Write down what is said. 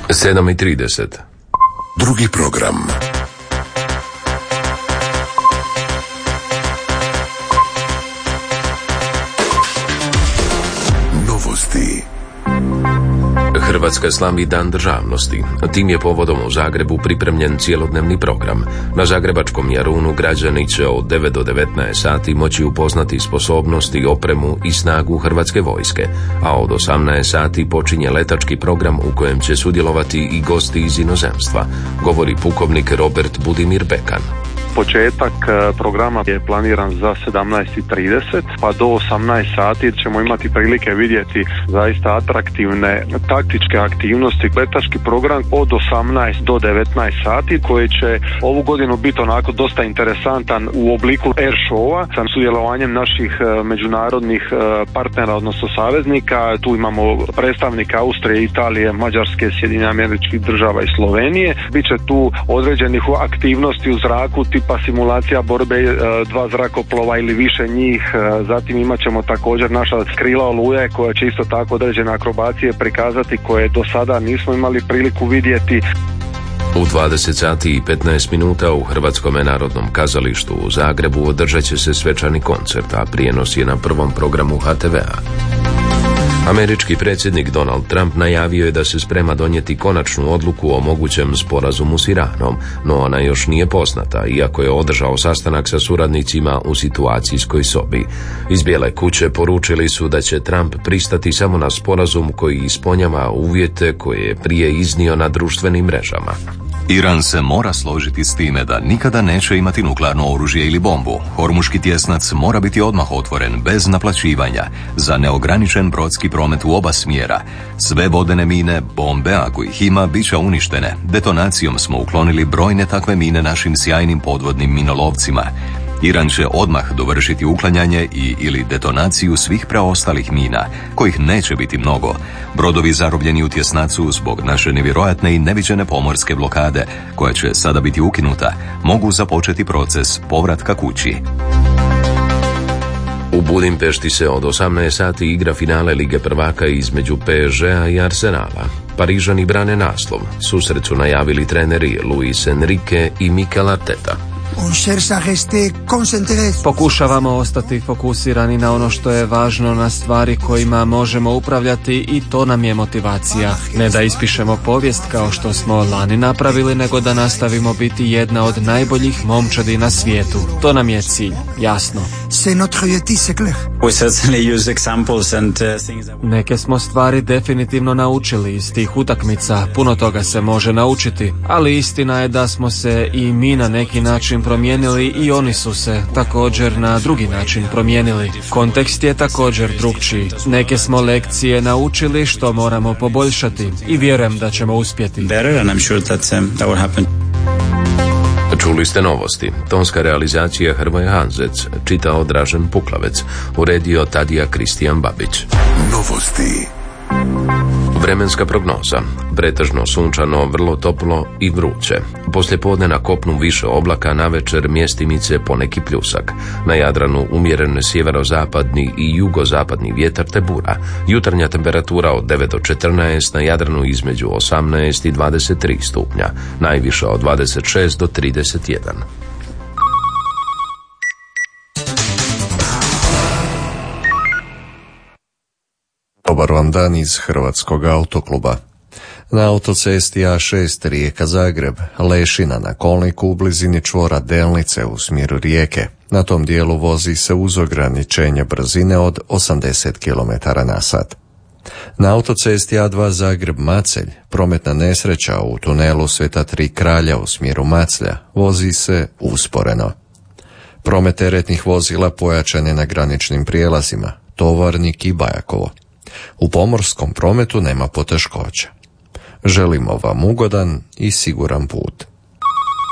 7:30. Drugi program. Novosti. Hrvatska slavi Dan državnosti. Tim je povodom u Zagrebu pripremljen cjelodnevni program. Na zagrebačkom Jarunu građani će od 9 do 19 sati moći upoznati sposobnosti, opremu i snagu Hrvatske vojske, a od 18 sati počinje letački program u kojem će sudjelovati i gosti iz inozemstva, govori pukovnik Robert Budimir Bekan. Početak programa je planiran za 17:30 pa do 18 sati ćemo imati prilike vidjeti zaista atraktivne taktičke aktivnosti. Letački program od 18 do 19 sati koji će ovu godinu biti onako dosta interesantan u obliku air showa sa sudjelovanjem naših međunarodnih partnera, odnosno saveznika. Tu imamo predstavnika Austrije, Italije, Mađarske, Sjedinjenih Američkih Država i Slovenije. Biće tu određenih aktivnosti u zraku tipa simulacija borbe dva zrakoplova ili više njih. Zatim imat ćemo također naša krila Oluje koja će isto tako određene akrobacije prikazati koje do sada nismo imali priliku vidjeti. U 20 sati i 15 minuta u Hrvatskom narodnom kazalištu u Zagrebu održat će se svečani koncert, a prijenos je na prvom programu HTV-a. Američki predsjednik Donald Trump najavio je da se sprema donijeti konačnu odluku o mogućem sporazumu s Iranom, no ona još nije poznata, iako je održao sastanak sa suradnicima u situacijskoj sobi. Iz Bijele kuće poručili su da će Trump pristati samo na sporazum koji ispunjava uvjete koje je prije iznio na društvenim mrežama. Iran se mora složiti s time da nikada neće imati nuklearno oružje ili bombu. Hormuški tjesnac mora biti odmah otvoren, bez naplaćivanja, za neograničen brodski promet u oba smjera. Sve vodene mine, bombe, ako ih ima, bit će uništene. Detonacijom smo uklonili brojne takve mine našim sjajnim podvodnim minolovcima. Iran će odmah dovršiti uklanjanje ili detonaciju svih preostalih mina, kojih neće biti mnogo. Brodovi zarobljeni u tjesnacu zbog naše nevjerojatne i neviđene pomorske blokade, koja će sada biti ukinuta, mogu započeti proces povratka kući. U Budimpešti se od 18 sati igra finale Lige prvaka između PSG-a i Arsenala. Parižani brane naslov. Susret su najavili treneri Luis Enrique i Mikel Arteta. Pokušavamo ostati fokusirani na ono što je važno, na stvari kojima možemo upravljati, i to nam je motivacija. Ne da ispišemo povijest kao što smo lani napravili, nego da nastavimo biti jedna od najboljih momčadi na svijetu. To nam je cilj, jasno. Neke smo stvari definitivno naučili iz tih utakmica, puno toga se može naučiti, ali istina je da smo se i mi na neki način promijenili i oni su se također na drugi način promijenili. Kontekst je također drukčiji. Neke smo lekcije naučili što moramo poboljšati i vjerujem da ćemo uspjeti. Čuli ste novosti. Tonska realizacija Hrvoje Hanzec, čitao Dražen Puklavec, uredio Tadija Kristijan Babić. Novosti. Vremenska prognoza. Pretežno sunčano, vrlo toplo i vruće. Poslijepodne na kopnu više oblaka, navečer mjestimice poneki pljusak. Na Jadranu umjeren sjeverozapadni i jugozapadni vjetar te bura. Jutarnja temperatura od 9 do 14, na Jadranu između 18 i 23 stupnja. Najviša od 26 do 31. Dobar vam dan iz Hrvatskog autokluba. Na autocesti A6 Rijeka-Zagreb, Lešina na kolniku u blizini čvora Delnice u smjeru Rijeke. Na tom dijelu vozi se uz ograničenje brzine od 80 km/h. Na autocesti A2 Zagreb-Macelj, prometna nesreća u tunelu Sveta Tri kralja u smjeru Maclja, vozi se usporeno. Promet teretnih vozila pojačan je na graničnim prijelazima, Tovarnik i Bajakovo. U pomorskom prometu nema poteškoća. Želimo vam ugodan i siguran put.